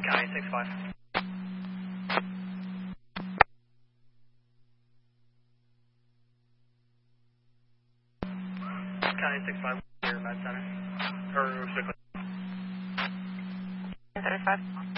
County 6-5. County 6-5, here, Med Center. Or, 35.